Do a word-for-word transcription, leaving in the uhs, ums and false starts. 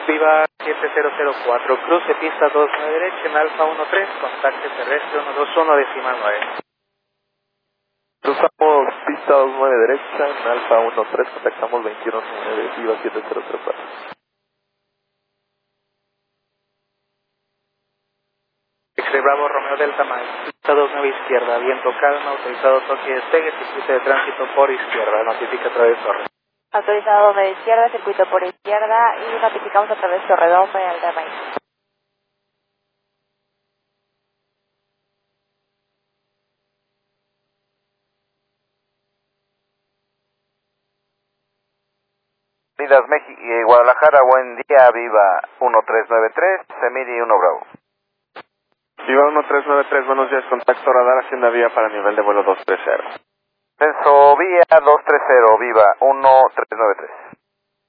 Viva siete cero cero cuatro, cruce pista dos nueve derecha en Alfa uno tres, contacte terrestre uno dos uno decimal nueve. Cruzamos pista dos nueve derecha en Alfa uno tres, contactamos veintiuno nueve, Viva siete cero cero cuatro. X-Ray Bravo, Romeo Delta Mike, pista dos nueve izquierda, viento calma, autorizado toque y despegue, circuito de tránsito por izquierda, notifica a través de torre. Autorizado de izquierda, circuito por izquierda y notificamos a través de Torredome al Delta Mike. Unidas México y Guadalajara, buen día, Viva uno tres nueve tres, Semiri uno Bravo. Viva uno tres nueve tres, buenos días, contacto radar, hacienda vía para nivel de vuelo dos tres cero. Censo vía dos tres cero, Viva uno tres nueve tres.